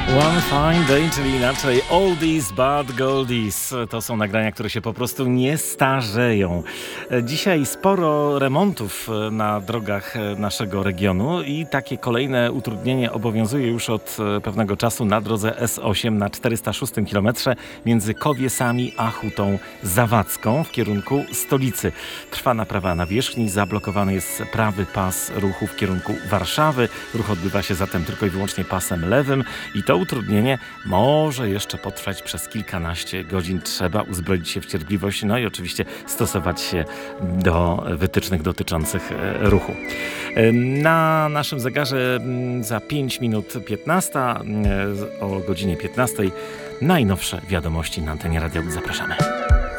One Fine Day, czyli inaczej Oldies but Goldies. To są nagrania, które się po prostu nie starzeją. Dzisiaj sporo remontów na drogach naszego regionu i takie kolejne utrudnienie obowiązuje już od pewnego czasu na drodze S8 na 406 km między Kowiesami a Hutą Zawadzką w kierunku stolicy. Trwa naprawa nawierzchni, zablokowany jest prawy pas ruchu w kierunku Warszawy. Ruch odbywa się zatem tylko i wyłącznie pasem lewym i to utrudnienie może jeszcze potrwać przez kilkanaście godzin. Trzeba uzbroić się w cierpliwość, no i oczywiście stosować się do wytycznych dotyczących ruchu. Na naszym zegarze za 5 minut 15, o godzinie 15 najnowsze wiadomości na antenie radiowej. Zapraszamy.